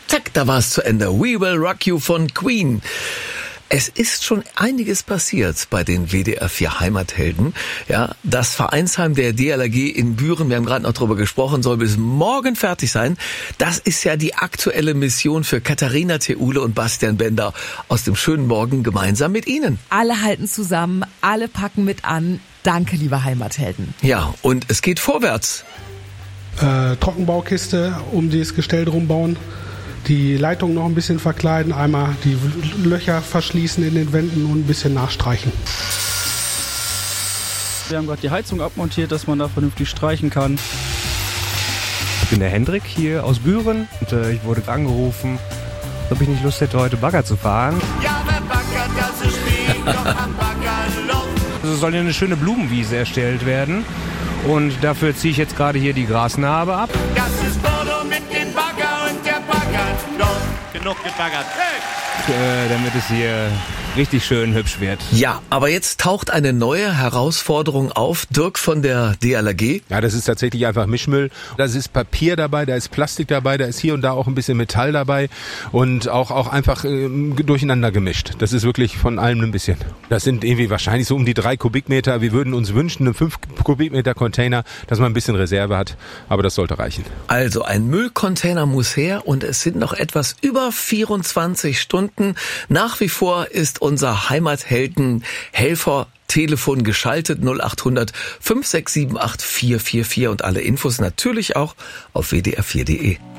Zack, da war es zu Ende. We Will Rock You von Queen. Es ist schon einiges passiert bei den WDR 4 Heimathelden. Ja, das Vereinsheim der DLRG in Büren, wir haben gerade noch drüber gesprochen, soll bis morgen fertig sein. Das ist ja die aktuelle Mission für Katharina Theule und Bastian Bender aus dem schönen Morgen gemeinsam mit Ihnen. Alle halten zusammen, alle packen mit an. Danke, liebe Heimathelden. Ja, und es geht vorwärts. Trockenbaukiste um das Gestell drum bauen. Die Leitung noch ein bisschen verkleiden, einmal die Löcher verschließen in den Wänden und ein bisschen nachstreichen. Wir haben gerade die Heizung abmontiert, dass man da vernünftig streichen kann. Ich bin der Hendrik hier aus Büren und ich wurde angerufen, ob ich nicht Lust hätte, heute Bagger zu fahren. Ja, wer baggert, das ist Spiel, doch am Baggerloch. Also soll hier eine schöne Blumenwiese erstellt werden und dafür ziehe ich jetzt gerade hier die Grasnarbe ab. Das ist Bordeaux mit dem Bagger und der baggert noch. Genug gebaggert. Hey! Damit es hier richtig schön hübsch wird. Ja, aber jetzt taucht eine neue Herausforderung auf. Dirk von der DLRG. Ja, das ist tatsächlich einfach Mischmüll. Da ist Papier dabei, da ist Plastik dabei, da ist hier und da auch ein bisschen Metall dabei und auch einfach durcheinander gemischt. Das ist wirklich von allem ein bisschen. Das sind irgendwie wahrscheinlich so um die 3 Kubikmeter. Wir würden uns wünschen, einen 5 Kubikmeter Container, dass man ein bisschen Reserve hat, aber das sollte reichen. Also ein Müllcontainer muss her und es sind noch etwas über 24 Stunden. Nach wie vor ist unser Heimathelden-Helfer-Telefon geschaltet 0800 5678 444 und alle Infos natürlich auch auf wdr4.de.